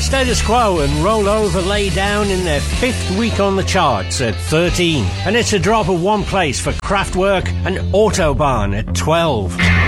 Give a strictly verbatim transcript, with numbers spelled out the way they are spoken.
Status Quo and Roll Over lay down in their fifth week on the charts at thirteen. And it's a drop of one place for Kraftwerk and Autobahn at twelve.